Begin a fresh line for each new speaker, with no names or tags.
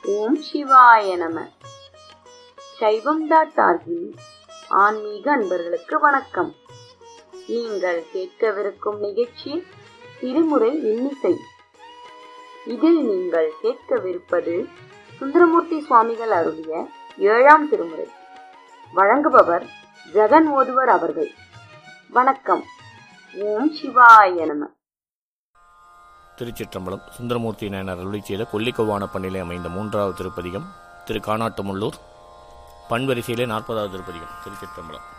ஓம் சிவாய நம. சைவம்.org ஆன்மீக அன்பர்களுக்கு வணக்கம். நீங்கள் கேட்கவிருக்கும் நிகழ்ச்சி திருமுறை இன்னிசை. இதில் நீங்கள் கேட்கவிருப்பது சுந்தரமூர்த்தி சுவாமிகள் அருளிய 7ஆம் திருமுறை. வழங்குபவர் ஜெகன் ஓதுவர் அவர்கள். வணக்கம். ஓம் சிவாய நம.
திருச்சிற்றம்பலம். சுந்தரமூர்த்தி நாயனார் அருளி செய்த கொல்லிக்கவ்வான பண்ணிலே அமைந்த 3வது திருப்பதிகம். திரு காணாட்டுமுள்ளூர். பண்வரிசையிலே 40வது திருப்பதிகம். திருச்சிற்றம்பலம்.